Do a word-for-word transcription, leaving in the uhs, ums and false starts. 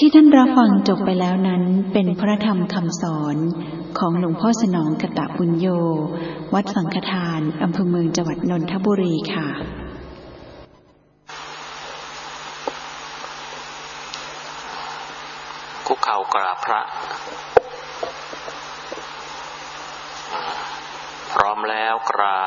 ที่ท่านรับฟังจบไปแล้วนั้นเป็นพระธรรมคำสอนของหลวงพ่อสนองกตปุญโญวัดสังฆทานอำเภอเมืองจังหวัดนนทบุรีค่ะคุกเข่ากราบพระพร้อมแล้วกรา